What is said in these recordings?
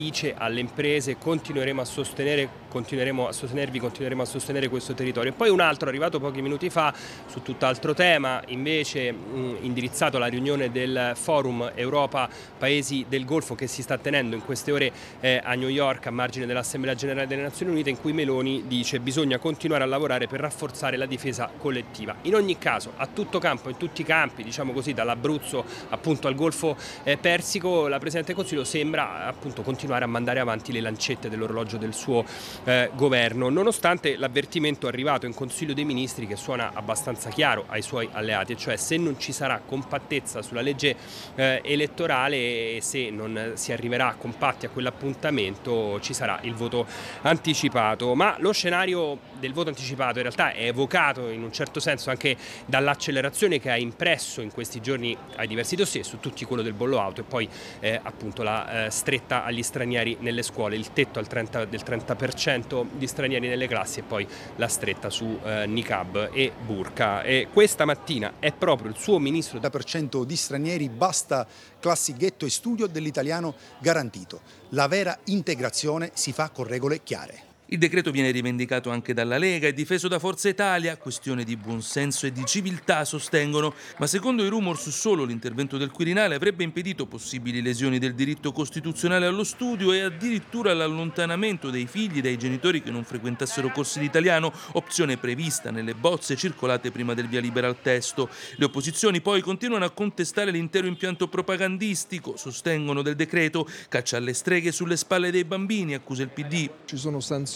Dice alle imprese continueremo a sostenervi, continueremo a sostenere questo territorio. E poi un altro arrivato pochi minuti fa su tutt'altro tema, invece indirizzato alla riunione del Forum Europa Paesi del Golfo che si sta tenendo in queste ore a New York a margine dell'Assemblea Generale delle Nazioni Unite, in cui Meloni dice bisogna continuare a lavorare per rafforzare la difesa collettiva. In ogni caso, a tutto campo, in tutti i campi, diciamo così, dall'Abruzzo appunto al Golfo Persico, la Presidente del Consiglio sembra appunto continuare a mandare avanti le lancette dell'orologio del suo governo, nonostante l'avvertimento arrivato in Consiglio dei Ministri che suona abbastanza chiaro ai suoi alleati, e cioè se non ci sarà compattezza sulla legge elettorale, se non si arriverà compatti a quell'appuntamento, ci sarà il voto anticipato. Ma lo scenario del voto anticipato in realtà è evocato in un certo senso anche dall'accelerazione che ha impresso in questi giorni ai diversi dossier, su tutti quello del bollo auto e poi appunto la stretta agli stranieri nelle scuole, il tetto del 30% di stranieri nelle classi e poi la stretta su niqab e burqa. E questa mattina è proprio il suo ministro... 30% di stranieri, basta classi ghetto e studio dell'italiano garantito. La vera integrazione si fa con regole chiare. Il decreto viene rivendicato anche dalla Lega e difeso da Forza Italia, questione di buonsenso e di civiltà sostengono, ma secondo i rumors solo l'intervento del Quirinale avrebbe impedito possibili lesioni del diritto costituzionale allo studio e addirittura l'allontanamento dei figli dai genitori che non frequentassero corsi di italiano, opzione prevista nelle bozze circolate prima del via libera al testo. Le opposizioni poi continuano a contestare l'intero impianto propagandistico, sostengono del decreto, caccia alle streghe sulle spalle dei bambini, accusa il PD. Ci sono sanzioni,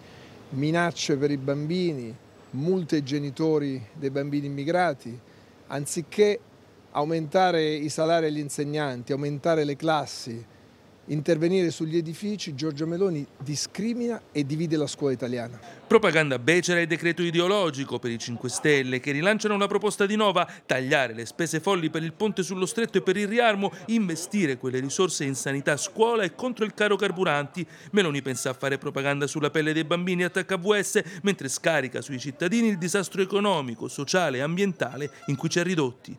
minacce per i bambini, multe ai genitori dei bambini immigrati, anziché aumentare i salari agli insegnanti, aumentare le classi, intervenire sugli edifici, Giorgia Meloni discrimina e divide la scuola italiana. Propaganda becera e decreto ideologico per i 5 Stelle che rilanciano una proposta di Nova, tagliare le spese folli per il ponte sullo stretto e per il riarmo, investire quelle risorse in sanità, scuola e contro il caro carburanti. Meloni pensa a fare propaganda sulla pelle dei bambini HVS mentre scarica sui cittadini il disastro economico, sociale e ambientale in cui ci ha ridotti.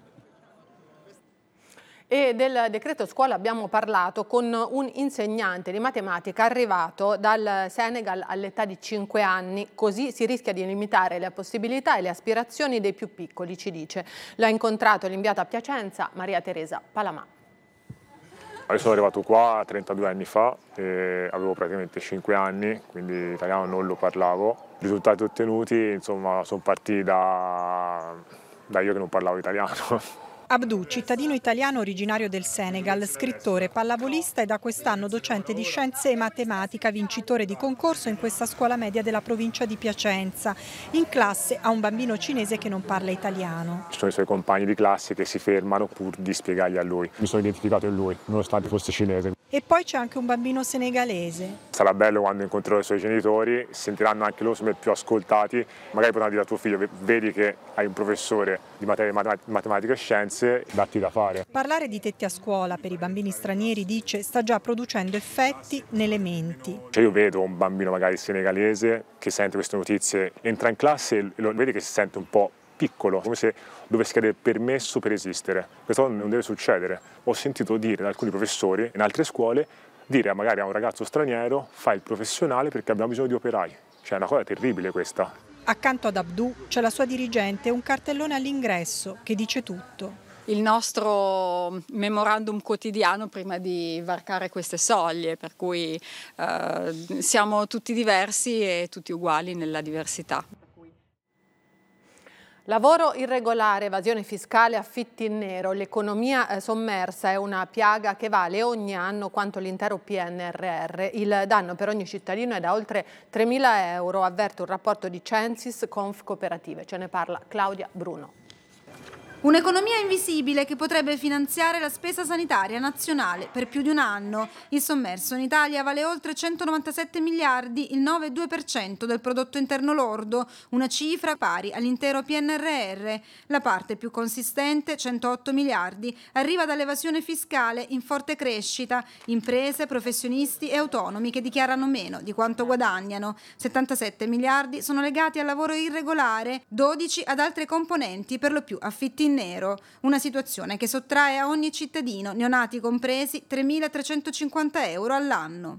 E del decreto scuola abbiamo parlato con un insegnante di matematica arrivato dal Senegal all'età di 5 anni, così si rischia di limitare le possibilità e le aspirazioni dei più piccoli, ci dice. L'ha incontrato l'inviata a Piacenza, Maria Teresa Palamà. Io sono arrivato qua 32 anni fa, e avevo praticamente 5 anni, quindi italiano non lo parlavo. I risultati ottenuti, insomma, sono partiti da io che non parlavo italiano. Abdou, cittadino italiano originario del Senegal, scrittore, pallavolista e da quest'anno docente di scienze e matematica, vincitore di concorso in questa scuola media della provincia di Piacenza. In classe ha un bambino cinese che non parla italiano. Ci sono i suoi compagni di classe che si fermano pur di spiegargli a lui. Mi sono identificato in lui, nonostante fosse cinese. E poi c'è anche un bambino senegalese. Sarà bello quando incontrerò i suoi genitori, sentiranno anche loro più ascoltati. Magari potranno dire a tuo figlio, vedi che hai un professore di materie matematica e scienze, datti da fare. Parlare di tetti a scuola per i bambini stranieri, dice, sta già producendo effetti nelle menti. Io vedo un bambino magari senegalese che sente queste notizie, entra in classe e lo vede che si sente un po' piccolo, come se dovesse chiedere permesso per esistere. Questo non deve succedere. Ho sentito dire da alcuni professori in altre scuole, dire magari a un ragazzo straniero, fai il professionale perché abbiamo bisogno di operai. Cioè è una cosa terribile questa. Accanto ad Abdou c'è la sua dirigente, un cartellone all'ingresso che dice tutto. Il nostro memorandum quotidiano prima di varcare queste soglie, per cui siamo tutti diversi e tutti uguali nella diversità. Lavoro irregolare, evasione fiscale, affitti in nero. L'economia sommersa è una piaga che vale ogni anno quanto l'intero PNRR. Il danno per ogni cittadino è da oltre 3.000 euro, avverte un rapporto di Censis Conf Cooperative. Ce ne parla Claudia Bruno. Un'economia invisibile che potrebbe finanziare la spesa sanitaria nazionale per più di un anno. Il sommerso in Italia vale oltre 197 miliardi, il 9,2% del prodotto interno lordo, una cifra pari all'intero PNRR. La parte più consistente, 108 miliardi, arriva dall'evasione fiscale in forte crescita, imprese, professionisti e autonomi che dichiarano meno di quanto guadagnano. 77 miliardi sono legati al lavoro irregolare, 12 ad altre componenti, per lo più affitti in in nero, una situazione che sottrae a ogni cittadino, neonati compresi, 3.350 euro all'anno.